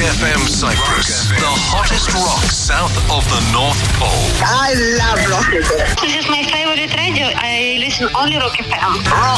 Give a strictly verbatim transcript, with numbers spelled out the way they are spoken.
F M Cyprus, the hottest rock south of the North Pole. I love Rock F M. This is my favorite radio. I listen only Rock F M. Rock